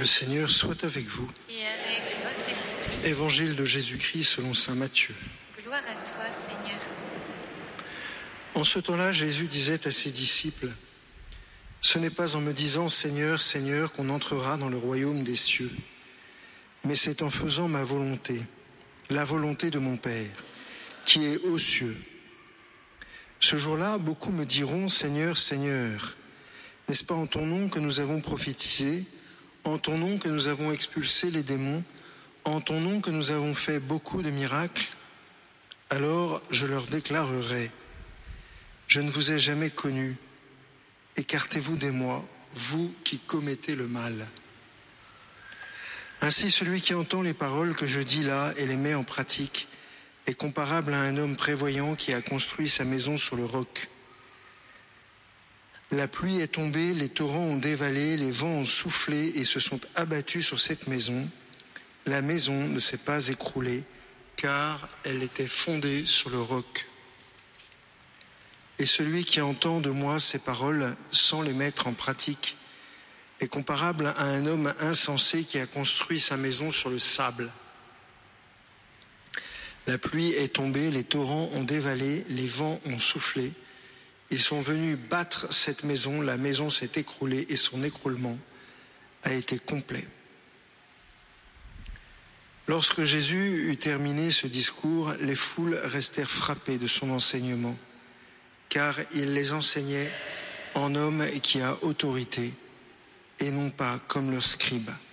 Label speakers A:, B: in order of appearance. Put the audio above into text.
A: Le Seigneur soit avec vous.
B: Et avec votre esprit.
A: Évangile de Jésus-Christ selon saint Matthieu.
B: Gloire à toi, Seigneur.
A: En ce temps-là, Jésus disait à ses disciples : Ce n'est pas en me disant « Seigneur, Seigneur » qu'on entrera dans le royaume des cieux, mais c'est en faisant ma volonté, la volonté de mon Père, qui est aux cieux. Ce jour-là, beaucoup me diront « Seigneur, Seigneur ». N'est-ce pas en ton nom que nous avons prophétisé, en ton nom que nous avons expulsé les démons, en ton nom que nous avons fait beaucoup de miracles? Alors je leur déclarerai : Je ne vous ai jamais connus, écartez-vous de moi, vous qui commettez le mal. Ainsi celui qui entend les paroles que je dis là et les met en pratique est comparable à un homme prévoyant qui a construit sa maison sur le roc. La pluie est tombée, les torrents ont dévalé, les vents ont soufflé et se sont abattus sur cette maison. La maison ne s'est pas écroulée, car elle était fondée sur le roc. Et celui qui entend de moi ces paroles sans les mettre en pratique est comparable à un homme insensé qui a construit sa maison sur le sable. La pluie est tombée, les torrents ont dévalé, les vents ont soufflé. Ils sont venus battre cette maison, la maison s'est écroulée et son écroulement a été complet. Lorsque Jésus eut terminé ce discours, les foules restèrent frappées de son enseignement, car il les enseignait en homme qui a autorité et non pas comme leurs scribes.